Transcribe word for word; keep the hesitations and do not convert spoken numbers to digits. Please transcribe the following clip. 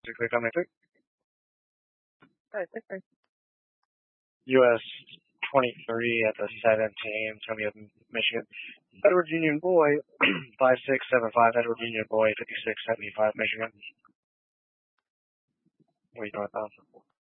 six six seven three. Alright, six three. U S twenty-three at the seventeen, Tomy, Michigan. Edward Union Boy, five six seven five, Edward Union Boy, fifty-six seventy-five, Michigan. What are you doing, Tom?